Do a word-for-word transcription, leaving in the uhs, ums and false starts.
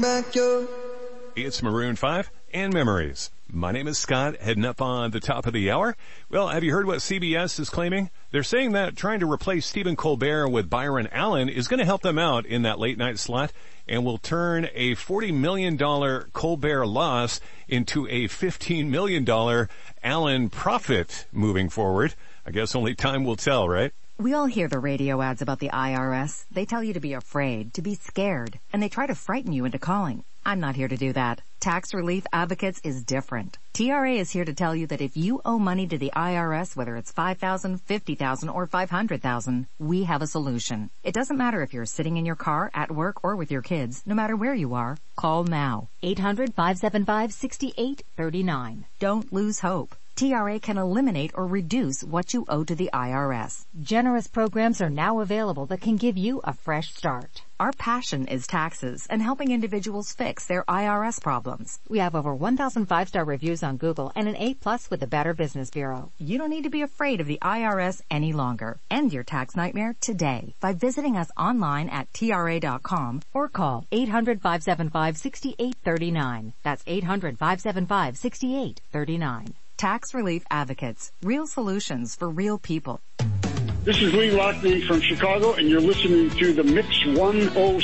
back your... It's Maroon five and Memories. My name is Scott, heading up on the top of the hour. Well, have you heard what C B S is claiming? They're saying that trying to replace Stephen Colbert with Byron Allen is going to help them out in that late night slot and will turn a forty million dollars Colbert loss into a fifteen million dollars Allen profit moving forward. I guess only time will tell, right? We all hear the radio ads about the I R S. They tell you to be afraid, to be scared, and they try to frighten you into calling. I'm not here to do that. Tax Relief Advocates is different. T R A is here to tell you that if you owe money to the I R S, whether it's five thousand dollars, fifty thousand dollars, or five hundred thousand dollars, we have a solution. It doesn't matter if you're sitting in your car, at work, or with your kids. No matter where you are, call now. eight hundred, five seven five, six eight three nine. Don't lose hope. T R A can eliminate or reduce what you owe to the I R S. Generous programs are now available that can give you a fresh start. Our passion is taxes and helping individuals fix their I R S problems. We have over one thousand five-star reviews on Google and an A plus with the Better Business Bureau. You don't need to be afraid of the I R S any longer. End your tax nightmare today by visiting us online at T R A dot com or call eight hundred, five seven five, six eight three nine. That's eight hundred, five seven five, six eight three nine. Tax Relief Advocates. Real solutions for real people. This is Lee Lockney from Chicago, and you're listening to the Mix one oh